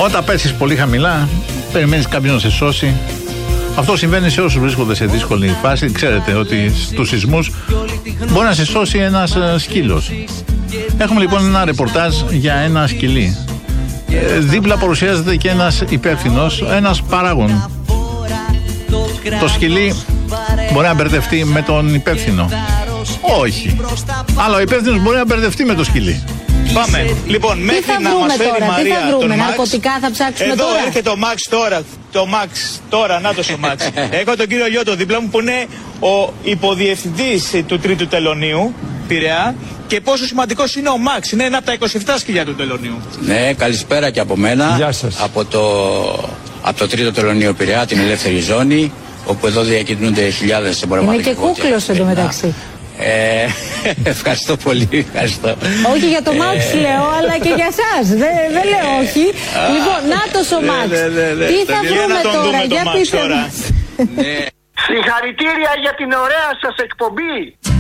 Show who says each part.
Speaker 1: Όταν πέσεις πολύ χαμηλά, περιμένεις κάποιον να σε σώσει. Αυτό συμβαίνει σε όσους βρίσκονται σε δύσκολη φάση. Ξέρετε ότι στους σεισμούς μπορεί να σε σώσει ένας σκύλος. Έχουμε λοιπόν ένα ρεπορτάζ για ένα σκυλί. Δίπλα παρουσιάζεται και ένας υπεύθυνος, ένας παράγων. Το σκυλί μπορεί να μπερδευτεί με τον υπεύθυνο. Όχι. Αλλά ο υπεύθυνος μπορεί να μπερδευτεί με το σκυλί.
Speaker 2: Πάμε. Λοιπόν, μέχρι να μας φέρει η Μαρία τον Μαξ.
Speaker 3: Ναρκωτικά θα ψάξουμε
Speaker 2: εδώ
Speaker 3: τώρα.
Speaker 2: Εδώ έρχεται ο Μαξ τώρα. Το Μαξ τώρα, νάτος ο Μαξ. Έχω τον κύριο Λιώτο δίπλα μου που είναι ο υποδιευθυντής του Τρίτου Τελωνείου Πειραιά. Και πόσο σημαντικός είναι ο Μαξ. Είναι ένα από τα 27 σκυλιά του Τελωνείου.
Speaker 4: Ναι, καλησπέρα και από μένα.
Speaker 1: Γεια σας.
Speaker 4: Από το Τρίτο Τελωνείο Πειραιά, την ελεύθερη ζώνη, όπου εδώ διακινούνται χιλιάδες εμπορευματικά.
Speaker 3: Είναι και κούκλος εντωμεταξύ.
Speaker 4: Ευχαριστώ πολύ, ευχαριστώ.
Speaker 3: Όχι για το Μαξ λέω, αλλά και για εσάς. Δεν λέω όχι. Λοιπόν, νάτος ο Μαξ. Τι θα βρούμε τώρα, για πείτε μας.
Speaker 5: Συγχαρητήρια για την ωραία σας εκπομπή.